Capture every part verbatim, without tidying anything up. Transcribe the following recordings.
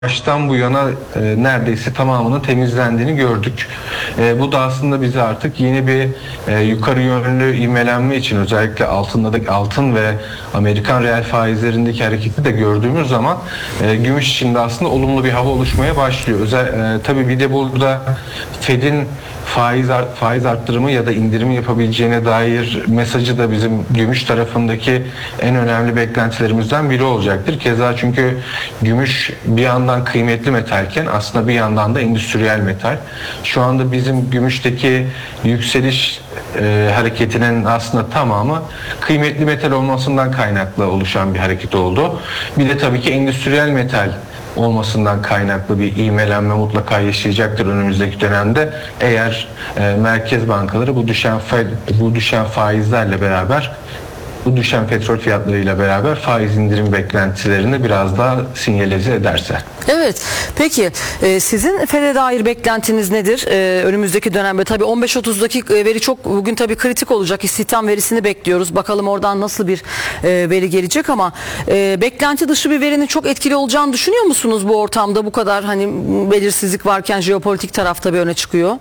Baştan bu yana e, neredeyse tamamının temizlendiğini gördük. E, bu da aslında bizi artık yeni bir e, yukarı yönlü ivmelenme için, özellikle altındaki altın ve Amerikan reel faizlerindeki hareketi de gördüğümüz zaman e, gümüş için de aslında olumlu bir hava oluşmaya başlıyor. Özel, e, tabii bir de burada Fed'in faiz faiz arttırımı ya da indirimi yapabileceğine dair mesajı da bizim gümüş tarafındaki en önemli beklentilerimizden biri olacaktır. Keza çünkü gümüş bir yandan kıymetli metalken aslında bir yandan da endüstriyel metal. Şu anda bizim gümüşteki yükseliş e, hareketinin aslında tamamı kıymetli metal olmasından kaynaklı oluşan bir hareket oldu. Bir de tabii ki endüstriyel metal olmasından kaynaklı bir ivmelenme mutlaka yaşayacaktır önümüzdeki dönemde. Eğer e, merkez bankaları bu düşen bu düşen faizlerle beraber, bu düşen petrol fiyatlarıyla beraber faiz indirim beklentilerini biraz daha sinyalize ederse. Evet. Peki e, sizin Fed'e dair beklentiniz nedir? E, önümüzdeki dönemde tabii on beş otuzdaki veri çok bugün tabii kritik olacak. İstihdam verisini bekliyoruz. Bakalım oradan nasıl bir e, veri gelecek ama e, beklenti dışı bir verinin çok etkili olacağını düşünüyor musunuz bu ortamda, bu kadar hani belirsizlik varken jeopolitik tarafta bir öne çıkıyor?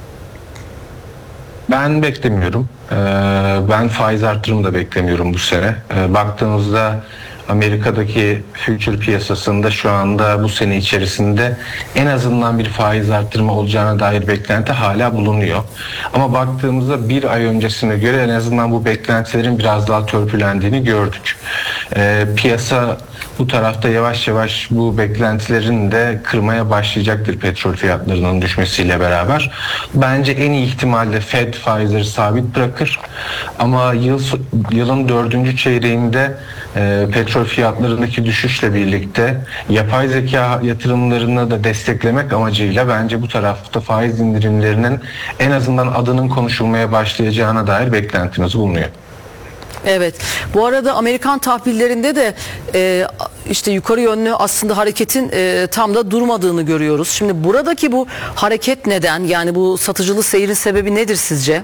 Ben beklemiyorum. Ee, ben faiz artırımı da beklemiyorum bu sene. Ee, baktığımızda Amerika'daki future piyasasında şu anda bu sene içerisinde en azından bir faiz artırımı olacağına dair beklenti hala bulunuyor. Ama baktığımızda bir ay öncesine göre en azından bu beklentilerin biraz daha törpülendiğini gördük. Ee, piyasa bu tarafta yavaş yavaş bu beklentilerin de kırmaya başlayacaktır petrol fiyatlarının düşmesiyle beraber. Bence en iyi ihtimalle Fed faizleri sabit bırakır. Ama yıl, yılın dördüncü çeyreğinde e, petrol fiyatlarındaki düşüşle birlikte yapay zeka yatırımlarını da desteklemek amacıyla bence bu tarafta faiz indirimlerinin en azından adının konuşulmaya başlayacağına dair beklentimiz bulunuyor. Evet. Bu arada Amerikan tahvillerinde de e, işte yukarı yönlü aslında hareketin e, tam da durmadığını görüyoruz. Şimdi buradaki bu hareket neden? Yani bu satıcılı seyrin sebebi nedir sizce?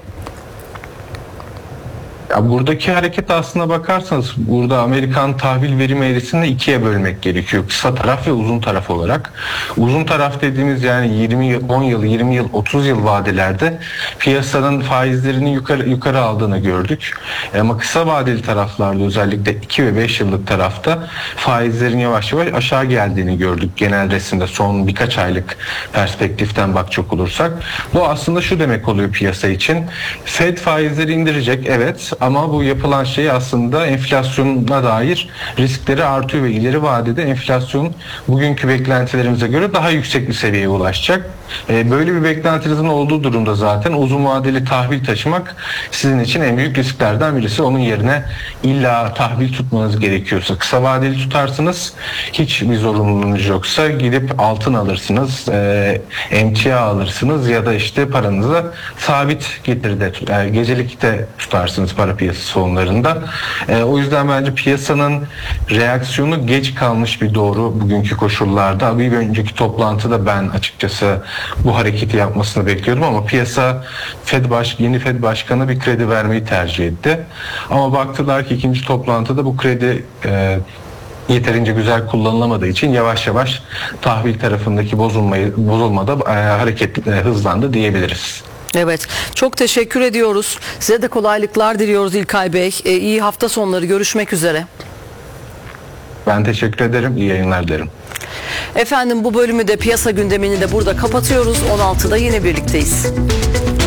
Ya buradaki hareket aslına bakarsanız burada Amerikan tahvil verim eğrisini ikiye bölmek gerekiyor. Kısa taraf ve uzun taraf olarak. Uzun taraf dediğimiz yani yirmi yıl, on yıl, yirmi yıl, otuz yıl vadelerde piyasanın faizlerini yukarı yukarı aldığını gördük. Ama kısa vadeli taraflarda, özellikle iki ve beş yıllık tarafta faizlerin yavaş yavaş aşağı geldiğini gördük. Genel resimde son birkaç aylık perspektiften bakacak olursak. Bu aslında şu demek oluyor piyasa için. Fed faizleri indirecek, evet, ama bu yapılan şey aslında enflasyona dair riskleri artıyor ve ileri vadede enflasyon bugünkü beklentilerimize göre daha yüksek bir seviyeye ulaşacak. Böyle bir beklentinizin olduğu durumda zaten uzun vadeli tahvil taşımak sizin için en büyük risklerden birisi. Onun yerine illa tahvil tutmanız gerekiyorsa, kısa vadeli tutarsınız, hiç bir zorunluluğunuz yoksa gidip altın alırsınız, emtia alırsınız ya da işte paranızı sabit getiride, yani gecelikte tutarsınız para piyasası fonlarında. O yüzden bence piyasanın reaksiyonu geç kalmış bir doğru bugünkü koşullarda. Bir önceki toplantıda ben açıkçası bu hareketi yapmasını bekliyordum ama piyasa Fed baş, yeni Fed Başkanı bir kredi vermeyi tercih etti. Ama baktılar ki ikinci toplantıda bu kredi e, yeterince güzel kullanılamadığı için yavaş yavaş tahvil tarafındaki bozulmayı bozulmada e, hareket e, hızlandı diyebiliriz. Evet. Çok teşekkür ediyoruz. Size de kolaylıklar diliyoruz İlkay Bey. E, iyi hafta sonları. Görüşmek üzere. Ben teşekkür ederim. İyi yayınlar dilerim. Efendim, bu bölümü de piyasa gündemini de burada kapatıyoruz. on altıda yine birlikteyiz.